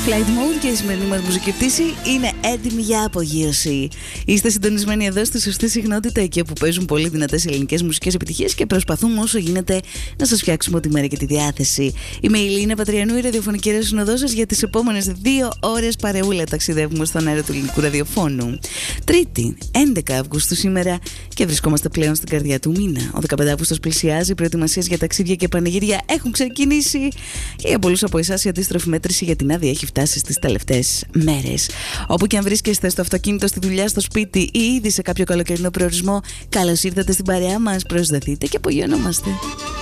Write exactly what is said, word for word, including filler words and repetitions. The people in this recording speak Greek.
Flight Mode και η σημερινή μας μουσική πτήση είναι έτοιμη για απογείωση. Είστε συντονισμένοι εδώ στη σωστή συχνότητα, εκεί που παίζουν πολύ δυνατές ελληνικές μουσικές επιτυχίες και προσπαθούμε όσο γίνεται να σας φτιάξουμε ό,τι μέρα και τη διάθεση. Είμαι η Λίνα Πατριανού, η ραδιοφωνική ρεσυνοδό σας. Για τις επόμενες δύο ώρες παρεούλα ταξιδεύουμε στον αέρα του ελληνικού ραδιοφώνου. Τρίτη, έντεκα Αυγούστου σήμερα και βρισκόμαστε πλέον στην καρδιά του μήνα. Ο δεκαπέντε Αυγούστος πλησιάζει, οι προετοιμασίες για ταξίδια και πανηγύρια έχουν ξεκινήσει και για πολλούς από εσάς η αντίστροφη μέτρηση για την άδεια έχει φτάσει στις τελευταίες μέρες. Όπου και αν βρίσκεστε, στο αυτοκίνητο, στη δουλειά, στο σπίτι ή ήδη σε κάποιο καλοκαιρινό προορισμό, καλώς ήρθατε στην παρέα μας. Προσδεθείτε και απογειωνόμαστε.